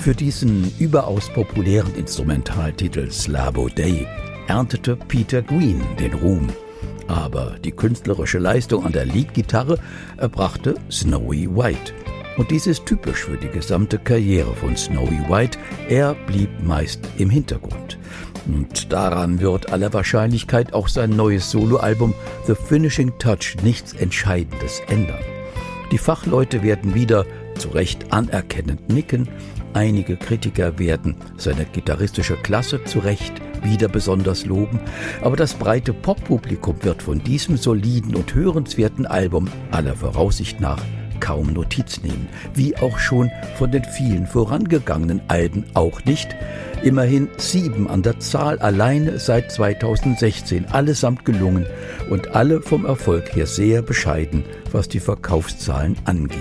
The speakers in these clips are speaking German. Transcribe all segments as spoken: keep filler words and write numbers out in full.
Für diesen überaus populären Instrumentaltitel Slabo Day erntete Peter Green den Ruhm. Aber die künstlerische Leistung an der Leadgitarre erbrachte Snowy White. Und dies ist typisch für die gesamte Karriere von Snowy White. Er blieb meist im Hintergrund. Und daran wird aller Wahrscheinlichkeit auch sein neues Soloalbum The Finishing Touch nichts Entscheidendes ändern. Die Fachleute werden wieder zu Recht anerkennend nicken. Einige Kritiker werden seine gitarristische Klasse zu Recht wieder besonders loben, aber das breite Poppublikum wird von diesem soliden und hörenswerten Album aller Voraussicht nach kaum Notiz nehmen, wie auch schon von den vielen vorangegangenen Alben auch nicht. Immerhin sieben an der Zahl alleine seit zweitausendsechzehn, allesamt gelungen und alle vom Erfolg her sehr bescheiden, was die Verkaufszahlen angeht.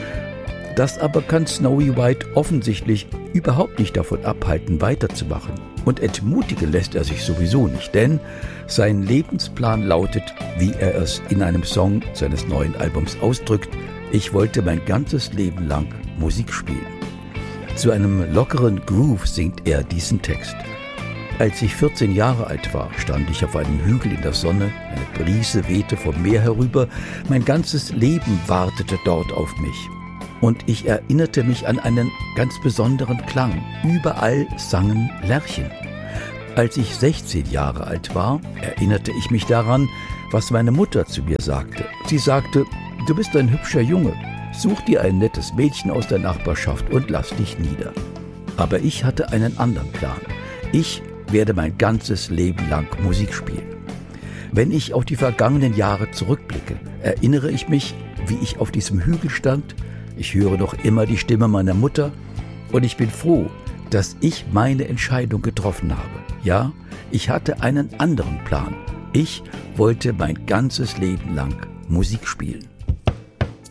Das aber kann Snowy White offensichtlich überhaupt nicht davon abhalten, weiterzumachen. Und entmutigen lässt er sich sowieso nicht, denn sein Lebensplan lautet, wie er es in einem Song seines neuen Albums ausdrückt: Ich wollte mein ganzes Leben lang Musik spielen. Zu einem lockeren Groove singt er diesen Text. Als ich vierzehn Jahre alt war, stand ich auf einem Hügel in der Sonne, eine Brise wehte vom Meer herüber, mein ganzes Leben wartete dort auf mich. Und ich erinnerte mich an einen ganz besonderen Klang. Überall sangen Lerchen. Als ich sechzehn Jahre alt war, erinnerte ich mich daran, was meine Mutter zu mir sagte. Sie sagte: Du bist ein hübscher Junge, such dir ein nettes Mädchen aus der Nachbarschaft und lass dich nieder. Aber ich hatte einen anderen Plan. Ich werde mein ganzes Leben lang Musik spielen. Wenn ich auf die vergangenen Jahre zurückblicke, erinnere ich mich, wie ich auf diesem Hügel stand. Ich höre noch immer die Stimme meiner Mutter und ich bin froh, dass ich meine Entscheidung getroffen habe. Ja, ich hatte einen anderen Plan. Ich wollte mein ganzes Leben lang Musik spielen.